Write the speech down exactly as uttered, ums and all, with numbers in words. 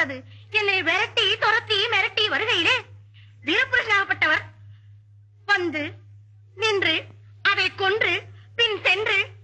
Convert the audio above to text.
அதாவது என்னை விரட்டி துரத்தி மிரட்டி வருகையிலே வீரபுருஷனாகப்பட்டவர் வந்து நின்று அதை கொன்று பின் சென்று